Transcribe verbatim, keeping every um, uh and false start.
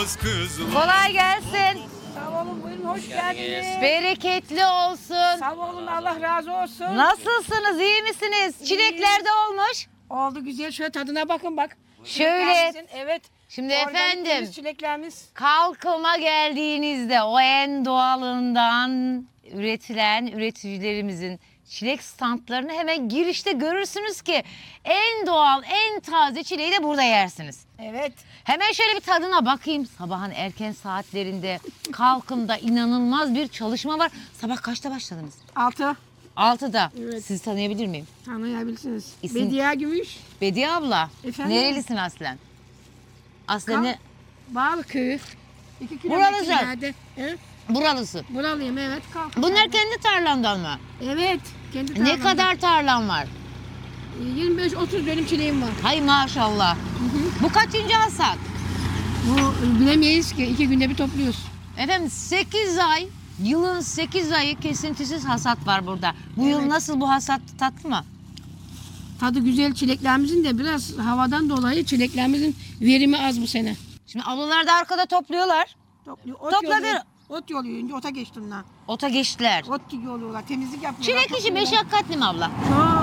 az kızlar. Kolay gelsin. Sağ olun, buyurun, hoş geldiniz. Bereketli olsun. Sağ olun, Allah razı olsun. Nasılsınız? İyi misiniz? Çilekler de olmuş. Oldu güzel, şöyle tadına bakın bak. Şöyle. Çileklerimizin, evet. Şimdi organik efendim, temiz çileklerimiz. Kalkıma geldiğinizde o en doğalından üretilen üreticilerimizin çilek standlarını hemen girişte görürsünüz ki en doğal, en taze çileği de burada yersiniz. Evet. Hemen şöyle bir tadına bakayım. Sabahın erken saatlerinde Kalkım'da inanılmaz bir çalışma var. Sabah kaçta başladınız? Altı. altıda. Evet. Sizi tanıyabilir miyim? Tanıyabilirsiniz. İsim- Bediye Gümüş. Bediye abla. Efendim? Nerelisin aslen? Aslen Kal- ne? Bağlı köyü. İki Buralısın. kilometre ileride. Evet. Buralısın. Buralıyım, evet. Kalk. Bunlar kendi tarlandan mı? Evet. Kendi Ne tarlamda. kadar tarlan var? yirmi beş otuz dönüm çileğim var. Hay maşallah. Bu kaçıncı hasat? Bu bilemeyiz ki. iki günde bir topluyoruz. Efendim sekiz ay, yılın sekiz ayı kesintisiz hasat var burada. Bu yıl Evet. nasıl, bu hasat tatlı mı? Tadı güzel çileklerimizin de biraz havadan dolayı çileklerimizin verimi az bu sene. Şimdi ablalar da arkada topluyorlar. Topluyor. Ot Topla yoluyor. bir- Ot yoluyor. Önce ota geçtim lan. Ota geçtiler. Ot yoluyorlar. Temizlik yapıyorlar. Çilek işi topluyorlar. meşakkatli mi abla? Çok.